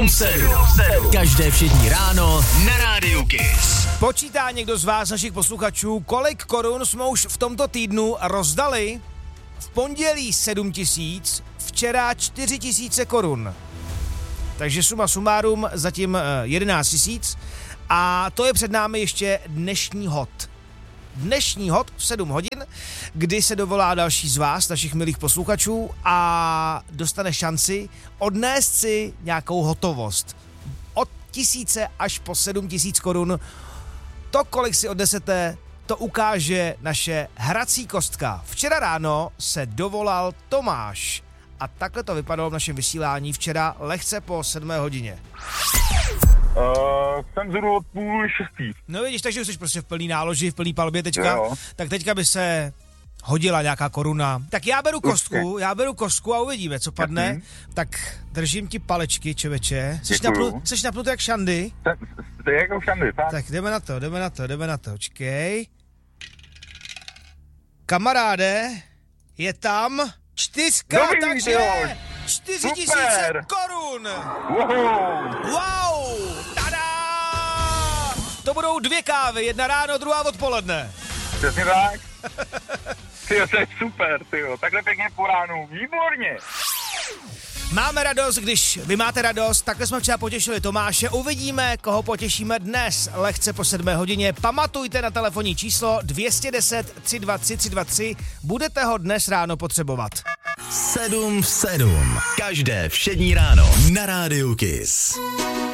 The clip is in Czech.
7 v 7. Každé všední ráno na Rádiu Kiss. Počítá někdo z vás, našich posluchačů, kolik korun jsme už v tomto týdnu rozdali? V pondělí 7 000, včera 4 000 korun. Takže suma sumárum zatím 11 000 a to je před námi ještě dnešní hod. Dnešní hod v 7 hodin, kdy se dovolá další z vás, našich milých posluchačů a dostane šanci odnést si nějakou hotovost. Od 1000 až po 7 000 korun. To, kolik si odnesete, to ukáže naše hrací kostka. Včera ráno se dovolal Tomáš a takhle to vypadalo v našem vysílání včera lehce po 7 hodině. Jsem zhruba od 5:30. No vidíš, takže jsi prostě v plný náloži, v plný palbě teďka, Jo. tak teďka by se hodila nějaká koruna. Tak já beru kostku a uvidíme, co padne. Tak držím ti palečky, čověče. Jsi napnutý jak šandy? To je jako šandy, tak? Tak jdeme na to, počkej. Kamaráde, je tam 4, Dobrý, takže jo. 4 000 Super. korun. Wow. Wow, tada! To budou 2 kávy, jedna ráno, druhá odpoledne. Přesně tak. Tyjo, to je super, tyjo. Takhle pěkně po ránu. Výborně. Máme radost, když vy máte radost, takhle jsme včera potěšili Tomáše, uvidíme, koho potěšíme dnes, lehce po 7 hodině. Pamatujte na telefonní číslo 210 323 323, budete ho dnes ráno potřebovat. 7 v 7. Každé všední ráno na Rádiu Kiss.